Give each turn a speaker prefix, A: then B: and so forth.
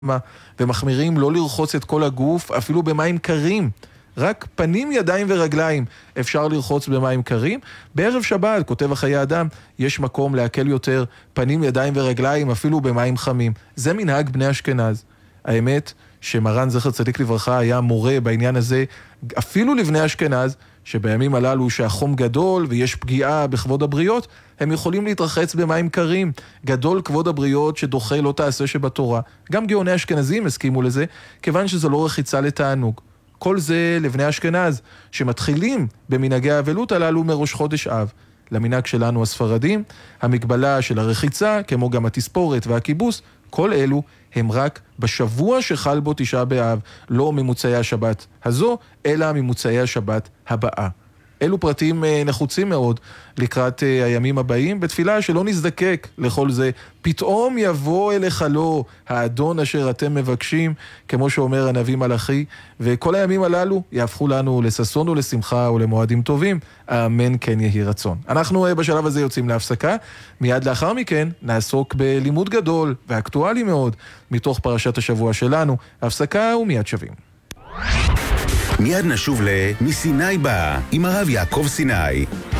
A: ומחמירים לא לרחוץ את כל הגוף אפילו במים קרים. רק פנים, ידיים ורגליים אפשר לרחוץ במים קרים. בערב שבת, כותב החיי אדם, יש מקום להקל יותר פנים, ידיים ורגליים אפילו במים חמים. זה מנהג בני אשכנז. האמת שמרן זכר צדיק לברכה היה מורה בעניין הזה אפילו לבני אשכנז, שבימים הללו שהחום גדול ויש פגיעה בכבוד הבריות, הם יכולים להתרחץ במים קרים. גדול כבוד הבריות שדוחה לא תעשה שבתורה. גם גאוני אשכנזים הסכימו לזה, כיוון שזו לא רחיצה לתענוג. כל זה לבני אשכנז, שמתחילים במנהגי האבלות הללו מראש חודש אב. למנהג שלנו הספרדים, המגבלה של הרחיצה, כמו גם התספורת והכיבוס, כל אלו הם רק בשבוע שחל בו תשעה באב, לא ממוצאי השבת הזו, אלא ממוצאי השבת הבאה. אלו פרטים נחוצים מאוד לקראת הימים הבאים, בתפילה שלא נזדקק לכל זה. פתאום יבוא אליך לו האדון אשר אתם מבקשים, כמו שאומר הנביא מלאכי, וכל הימים הללו יהפכו לנו לששון ולשמחה ולמועדים טובים. אמן כן יהי רצון. אנחנו בשלב הזה יוצאים להפסקה, מיד לאחר מכן נעסוק בלימוד גדול ואקטואלי מאוד מתוך פרשת השבוע שלנו. הפסקה ומיד שבים.
B: מיד נשוב מסיני בא עם הרב יעקב סיני.